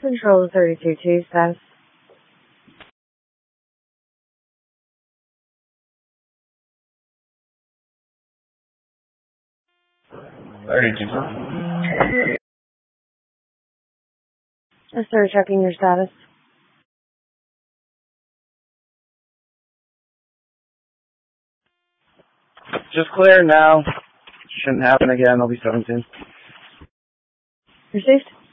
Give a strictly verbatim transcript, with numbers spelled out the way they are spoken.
Control thirty-two two status. thirty-two two. Yes, sir, checking your status. Just clear now. Shouldn't happen again. I'll be seventeen. Received.